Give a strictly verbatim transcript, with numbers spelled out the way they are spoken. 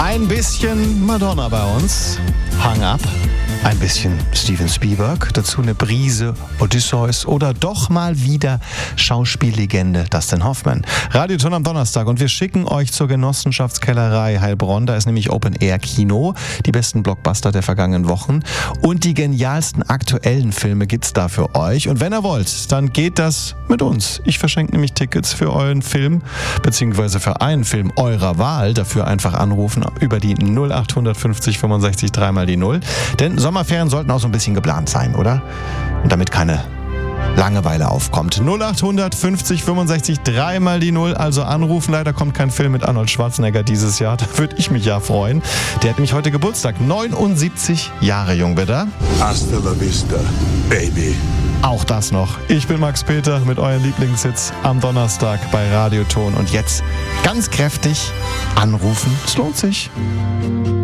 Ein bisschen Madonna bei uns. Hang Up. Ein bisschen Steven Spielberg, dazu eine Brise Odysseus oder doch mal wieder Schauspiellegende Dustin Hoffman. Radioton am Donnerstag und wir schicken euch zur Genossenschaftskellerei Heilbronn. Da ist nämlich Open-Air-Kino, die besten Blockbuster der vergangenen Wochen und die genialsten aktuellen Filme gibt's da für euch. Und wenn ihr wollt, dann geht das mit uns. Ich verschenke nämlich Tickets für euren Film, beziehungsweise für einen Film eurer Wahl. Dafür einfach anrufen über die null acht fünfzig fünfundsechzig drei mal die null. Denn Sommerferien sollten auch so ein bisschen geplant sein, oder? Und damit keine Langeweile aufkommt. null acht fünfzig fünfundsechzig drei mal die null, also anrufen. Leider kommt kein Film mit Arnold Schwarzenegger dieses Jahr. Da würde ich mich ja freuen. Der hat nämlich heute Geburtstag. neunundsiebzig Jahre jung wird er. Hasta la vista, baby. Auch das noch. Ich bin Max Peter mit euren Lieblingshits am Donnerstag bei Radioton. Und jetzt ganz kräftig anrufen. Es lohnt sich.